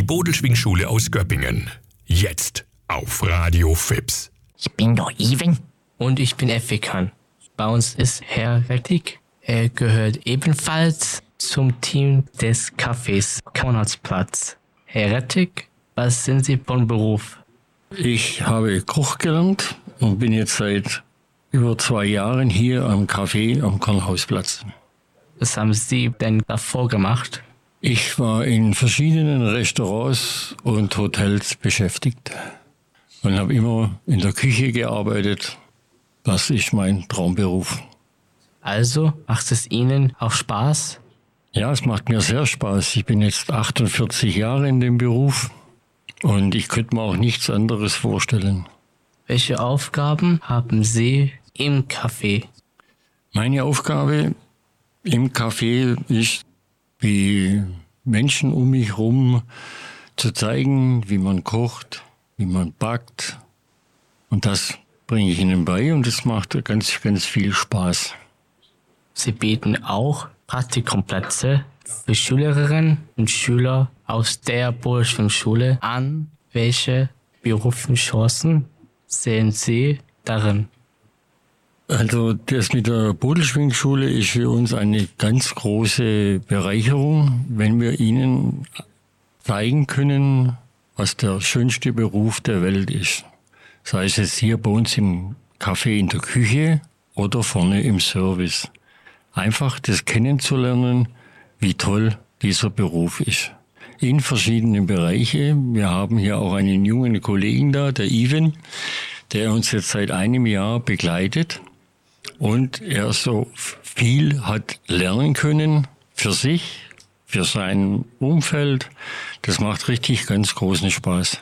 Die Bodelschwingschule aus Göppingen. Jetzt auf Radio Fips. Ich bin der Even. Und ich bin Effikan. Bei uns ist Herr Rettig. Er gehört ebenfalls zum Team des Cafés Konradsplatz. Herr Rettig, was sind Sie von Beruf? Ich habe Koch gelernt und bin jetzt seit über 2 Jahren hier am Café am Kornhausplatz. Was haben Sie denn davor gemacht? Ich war in verschiedenen Restaurants und Hotels beschäftigt und habe immer in der Küche gearbeitet. Das ist mein Traumberuf. Also macht es Ihnen auch Spaß? Ja, es macht mir sehr Spaß. Ich bin jetzt 48 Jahre in dem Beruf und ich könnte mir auch nichts anderes vorstellen. Welche Aufgaben haben Sie im Café? Meine Aufgabe im Café ist, wie Menschen um mich herum zu zeigen, wie man kocht, wie man backt. Und das bringe ich ihnen bei und das macht ganz, ganz viel Spaß. Sie bieten auch Praktikumplätze für Schülerinnen und Schüler aus der Bodelschwingschule an. Welche beruflichen Chancen sehen Sie darin? Also das mit der Bodelschwingschule ist für uns eine ganz große Bereicherung, wenn wir ihnen zeigen können, was der schönste Beruf der Welt ist. Sei es jetzt hier bei uns im Café in der Küche oder vorne im Service. Einfach das kennenzulernen, wie toll dieser Beruf ist. In verschiedenen Bereichen. Wir haben hier auch einen jungen Kollegen da, der Even, der uns jetzt seit einem Jahr begleitet. Und er so viel hat lernen können für sich, für sein Umfeld. Das macht richtig ganz großen Spaß.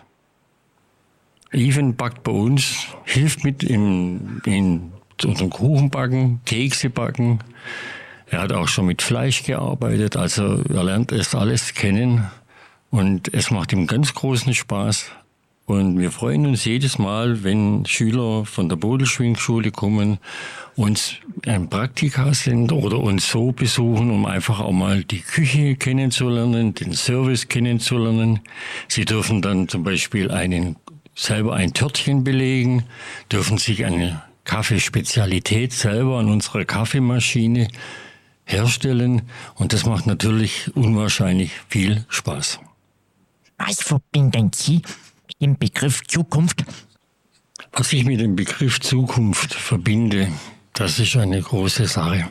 Even backt bei uns, hilft mit in unserem Kuchenbacken, Kekse backen. Er hat auch schon mit Fleisch gearbeitet, also er lernt es alles kennen und es macht ihm ganz großen Spaß. Und wir freuen uns jedes Mal, wenn Schüler von der Bodelschwingschule kommen, uns ein Praktika sind oder uns so besuchen, um einfach auch mal die Küche kennenzulernen, den Service kennenzulernen. Sie dürfen dann zum Beispiel selber ein Törtchen belegen, dürfen sich eine Kaffeespezialität selber an unserer Kaffeemaschine herstellen. Und das macht natürlich unwahrscheinlich viel Spaß. Was verbinden Sie mit dem Begriff Zukunft? Was ich mit dem Begriff Zukunft verbinde, das ist eine große Sache.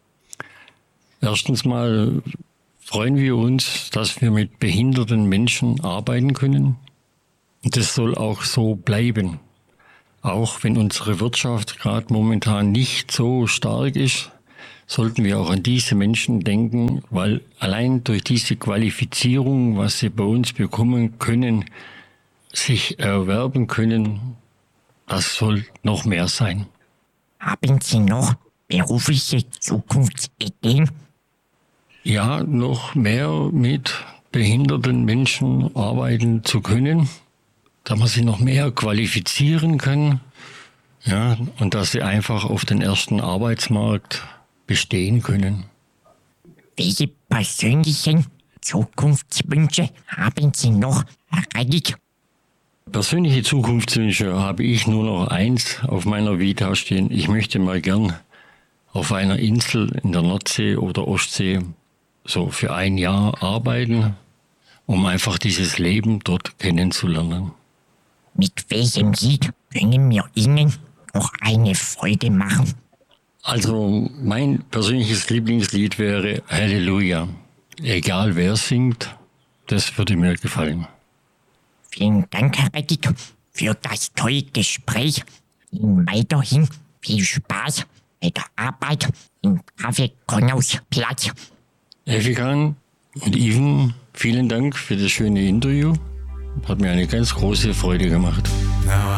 Erstens mal freuen wir uns, dass wir mit behinderten Menschen arbeiten können. Und das soll auch so bleiben. Auch wenn unsere Wirtschaft gerade momentan nicht so stark ist, sollten wir auch an diese Menschen denken, weil allein durch diese Qualifizierung, was sie bei uns bekommen können, sich erwerben können, das soll noch mehr sein. Haben Sie noch berufliche Zukunftsideen? Ja, noch mehr mit behinderten Menschen arbeiten zu können, dass man sie noch mehr qualifizieren kann, ja, und dass sie einfach auf den ersten Arbeitsmarkt bestehen können. Welche persönlichen Zukunftswünsche haben Sie noch, Herr Rettig? Persönliche Zukunftswünsche habe ich nur noch eins auf meiner Vita stehen. Ich möchte mal gern auf einer Insel in der Nordsee oder Ostsee so für 1 Jahr arbeiten, um einfach dieses Leben dort kennenzulernen. Mit welchem Lied können wir Ihnen noch eine Freude machen? Also mein persönliches Lieblingslied wäre Halleluja. Egal wer singt, das würde mir gefallen. Vielen Dank, Herr Rettig, für das tolle Gespräch. Ihnen weiterhin viel Spaß bei der Arbeit im Café Konradsplatz. Effikan und Even, vielen Dank für das schöne Interview. Hat mir eine ganz große Freude gemacht.